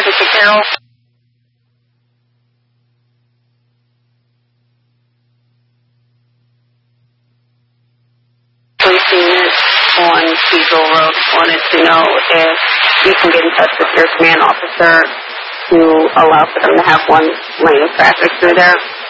This is Carol. Police unit on Cecil Road wanted to know if you can get in touch with your command officer to allow for them to have one lane of traffic through there.